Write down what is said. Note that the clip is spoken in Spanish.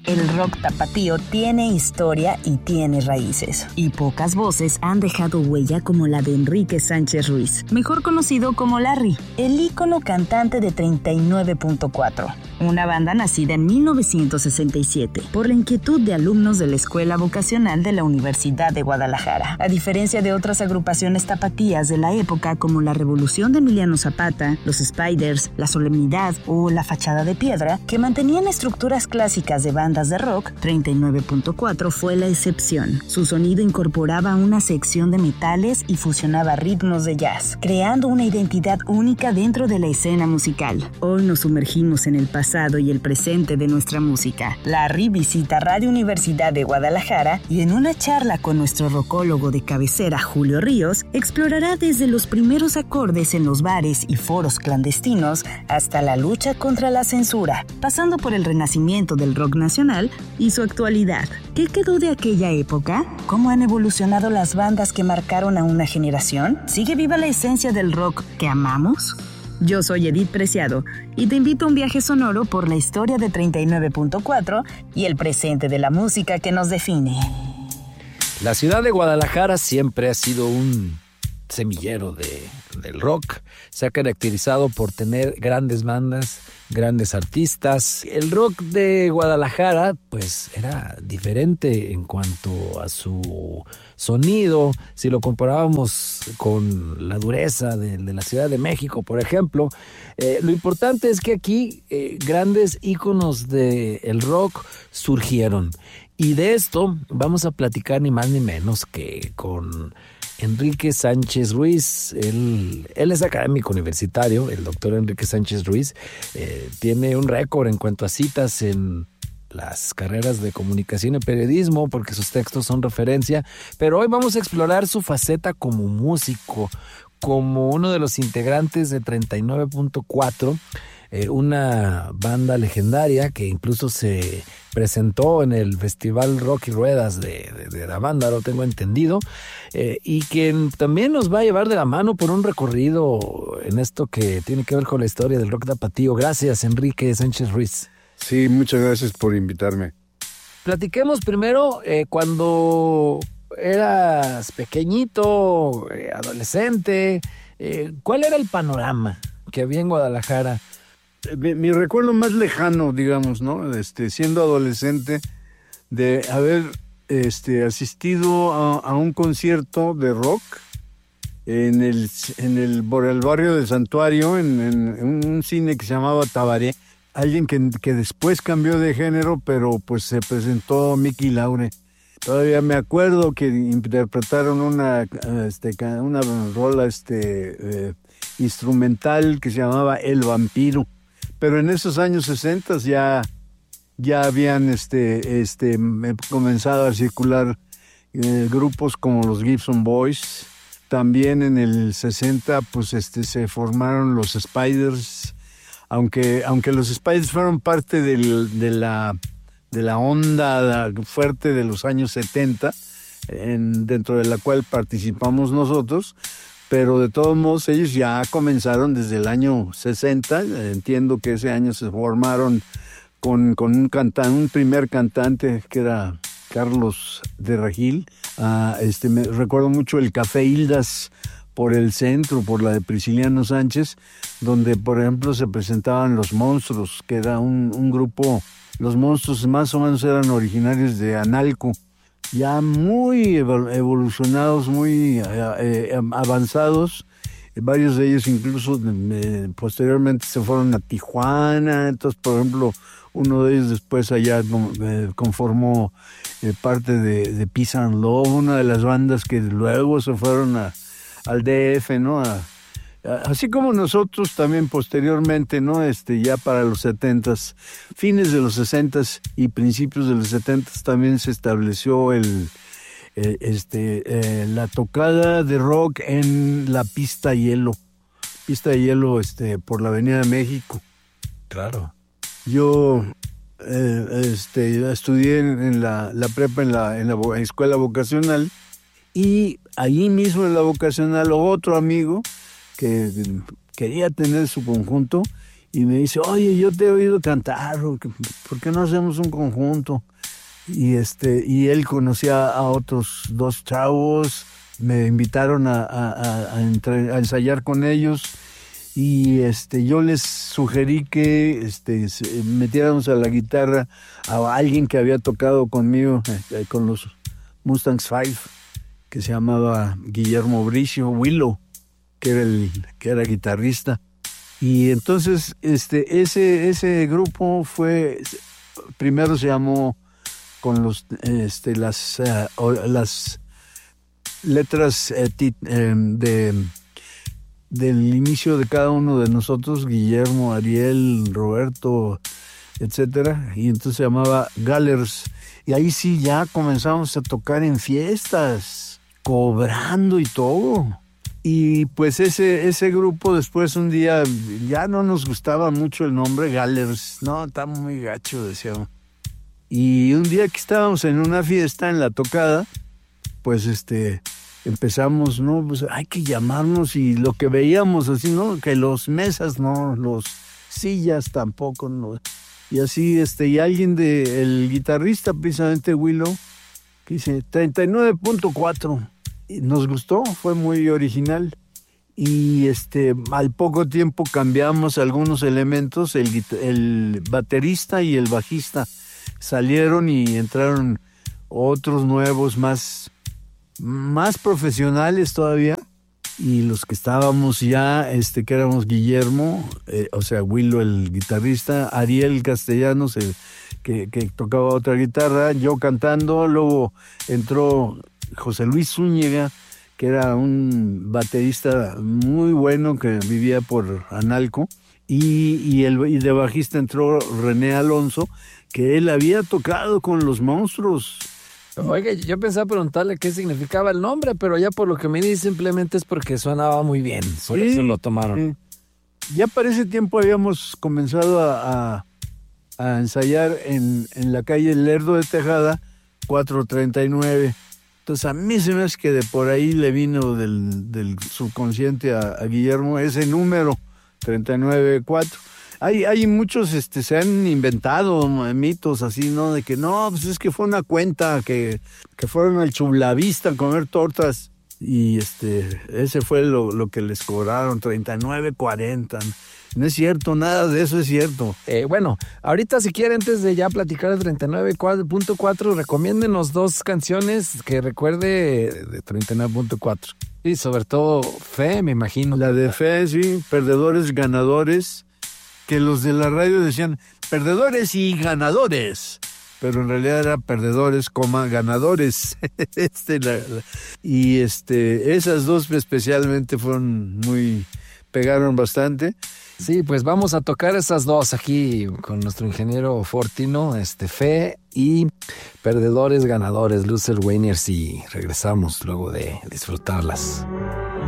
el rock tapatío tiene historia y tiene raíces. Y pocas voces han dejado huella como la de Enrique Sánchez Ruiz, mejor conocido como Larry, el ícono cantante de 39.4. Una banda nacida en 1967 por la inquietud de alumnos de la Escuela Vocacional de la Universidad de Guadalajara. A diferencia de otras agrupaciones tapatías de la época como la Revolución de Emiliano Zapata, los Spiders, la Solemnidad o la Fachada de Piedra, que mantenían estructuras clásicas de bandas de rock, 39.4 fue la excepción. Su sonido incorporaba una sección de metales y fusionaba ritmos de jazz, creando una identidad única dentro de la escena musical. Hoy nos sumergimos en el pasado y el presente de nuestra música. Larry visita Radio Universidad de Guadalajara y en una charla con nuestro rockólogo de cabecera, Julio Ríos, explorará desde los primeros acordes en los bares y foros clandestinos hasta la lucha contra la censura, pasando por el renacimiento del rock nacional y su actualidad. ¿Qué quedó de aquella época? ¿Cómo han evolucionado las bandas que marcaron a una generación? ¿Sigue viva la esencia del rock que amamos? Yo soy Edith Preciado y te invito a un viaje sonoro por la historia de 39.4 y el presente de la música que nos define. La ciudad de Guadalajara siempre ha sido un semillero del rock. Se ha caracterizado por tener grandes bandas, grandes artistas. El rock de Guadalajara, pues, era diferente en cuanto a su sonido. Si lo comparábamos con la dureza de la Ciudad de México, por ejemplo, lo importante es que aquí grandes íconos del rock surgieron. Y de esto vamos a platicar ni más ni menos que con Enrique Sánchez Ruiz. Él es académico universitario, el doctor Enrique Sánchez Ruiz. Tiene un récord en cuanto a citas en las carreras de comunicación y periodismo, porque sus textos son referencia. Pero hoy vamos a explorar su faceta como músico, como uno de los integrantes de 39.4, una banda legendaria que incluso se presentó en el Festival Rock y Ruedas de la banda, lo tengo entendido, y que también nos va a llevar de la mano por un recorrido en esto que tiene que ver con la historia del rock tapatío. Gracias, Enrique Sánchez Ruiz. Sí, muchas gracias por invitarme. Platiquemos primero cuando eras pequeñito, adolescente, ¿cuál era el panorama que había en Guadalajara? Mi recuerdo más lejano, digamos, ¿no? Siendo adolescente, de haber asistido a un concierto de rock por el barrio del Santuario, en un cine que se llamaba Tabaré. Alguien que después cambió de género, pero pues se presentó Mickey Laure. Todavía me acuerdo que interpretaron una rola instrumental que se llamaba El Vampiro. Pero en esos años 60 ya habían comenzado a circular grupos como los Gibson Boys. También en el 60 pues se formaron los Spiders, aunque los Spiders fueron parte de la onda fuerte de los años 70, dentro de la cual participamos nosotros. Pero de todos modos ellos ya comenzaron desde el año 60. Entiendo que ese año se formaron con un primer cantante que era Carlos de Regil. Me recuerdo mucho el Café Hildas por el centro, por la de Prisciliano Sánchez, donde por ejemplo se presentaban Los Monstruos, que era un grupo. Los Monstruos más o menos eran originarios de Analco, ya muy evolucionados, muy avanzados. Varios de ellos incluso posteriormente se fueron a Tijuana. Entonces, por ejemplo, uno de ellos después allá conformó parte de Peace and Love, una de las bandas que luego se fueron al DF, ¿no? Así como nosotros también posteriormente, ¿no? Ya para los 70s, fines de los 60s y principios de los 70s también se estableció la tocada de rock en la Pista Hielo por la Avenida de México. Claro. Yo estudié en la prepa en la escuela vocacional, y allí mismo en la vocacional otro amigo que quería tener su conjunto y me dice, oye, yo te he oído cantar, ¿por qué no hacemos un conjunto? Y él conocía a otros 2 chavos, me invitaron a ensayar con ellos, y yo les sugerí que metiéramos a la guitarra a alguien que había tocado conmigo con los Mustangs 5, que se llamaba Guillermo Bricio, Willow, que era guitarrista. Y entonces ese grupo primero se llamó con las letras del inicio de cada uno de nosotros, Guillermo, Ariel, Roberto, etcétera, y entonces se llamaba Gallers. Y ahí sí ya comenzamos a tocar en fiestas, cobrando y todo. Y pues ese grupo después un día ya no nos gustaba mucho el nombre Gallers. No, está muy gacho, decíamos. Y un día que estábamos en una fiesta en la tocada, pues empezamos, ¿no? Pues hay que llamarnos, y lo que veíamos así, ¿no? Que los mesas, no, los sillas tampoco, ¿no? Y así, y alguien el guitarrista, precisamente Willow, que dice 39.4. Y nos gustó, fue muy original. Y al poco tiempo cambiamos algunos elementos, el baterista y el bajista salieron y entraron otros nuevos más profesionales todavía, y los que estábamos ya, que éramos Guillermo, o sea, Willow el guitarrista, Ariel Castellanos, que tocaba otra guitarra, yo cantando, luego entró José Luis Zúñiga, que era un baterista muy bueno que vivía por Analco, y de bajista entró René Alonso, que él había tocado con los Monstruos. Oiga, yo pensaba preguntarle qué significaba el nombre, pero ya por lo que me dice simplemente es porque sonaba muy bien, por eso lo tomaron. Ya para ese tiempo habíamos comenzado a ensayar en la calle Lerdo de Tejada, 439. Entonces a mí se me hace que de por ahí le vino del subconsciente a Guillermo ese número, 394. Hay muchos, se han inventado mitos así, ¿no? De que no, pues es que fue una cuenta que fueron al Chulavista a comer tortas, y ese fue lo que les cobraron, 39.40. No es cierto, nada de eso es cierto. Bueno, ahorita si quiere, antes de ya platicar de 39.4, recomiéndenos 2 canciones que recuerde de 39.4. Y sobre todo Fe, me imagino. La de Fe, sí, Perdedores, Ganadores, que los de la radio decían perdedores y ganadores, pero en realidad era perdedores, ganadores. Y esas 2 especialmente pegaron bastante. Sí, pues vamos a tocar esas 2 aquí con nuestro ingeniero Fortino, Fe y Perdedores, Ganadores, Loser Winners, y regresamos luego de disfrutarlas.